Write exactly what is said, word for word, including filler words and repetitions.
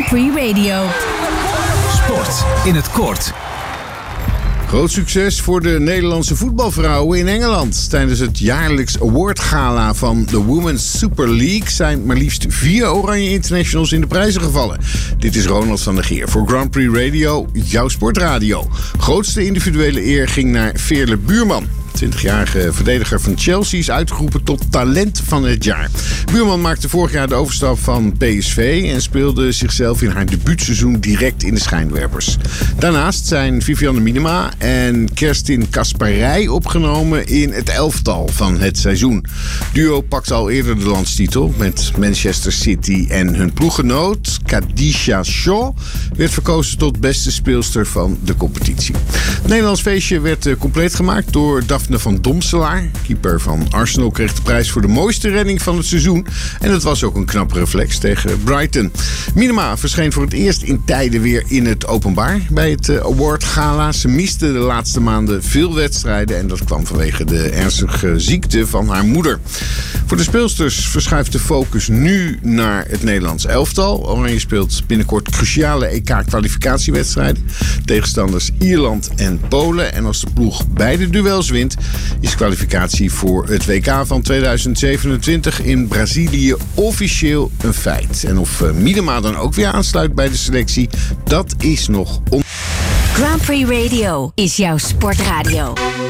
Prix Radio. Sport in het kort. Groot succes voor de Nederlandse voetbalvrouwen in Engeland. Tijdens het jaarlijks awardgala van de Women's Super League zijn maar liefst vier Oranje Internationals in de prijzen gevallen. Dit is Ronald van der Geer voor Grand Prix Radio, jouw sportradio. Grootste individuele eer ging naar Veerle Buurman. twintigjarige verdediger van Chelsea is uitgeroepen tot talent van het jaar. Buurman maakte vorig jaar de overstap van P S V en speelde zichzelf in haar debuutseizoen direct in de schijnwerpers. Daarnaast zijn Vivianne Minima en Kerstin Kasparij opgenomen in het elftal van het seizoen. Duo pakte al eerder de landstitel met Manchester City en hun ploeggenoot Khadija Shaw werd verkozen tot beste speelster van de competitie. Het Nederlands feestje werd compleet gemaakt door Daphne van Domselaar. Keeper van Arsenal kreeg de prijs voor de mooiste redding van het seizoen. En dat was ook een knappe reflex tegen Brighton. Minima verscheen voor het eerst in tijden weer in het openbaar bij het awardgala. Ze miste de laatste maanden veel wedstrijden en dat kwam vanwege de ernstige ziekte van haar moeder. Voor de speelsters verschuift de focus nu naar het Nederlands elftal. Oranje speelt binnenkort cruciale E K-kwalificatiewedstrijden. Tegenstanders Ierland en Polen. En als de ploeg beide duels wint, is kwalificatie voor het W K van tweeduizend zevenentwintig in Brazilië officieel een feit. En of Minima dan ook weer aansluit bij de selectie, dat is nog on... Grand Prix Radio is jouw sportradio.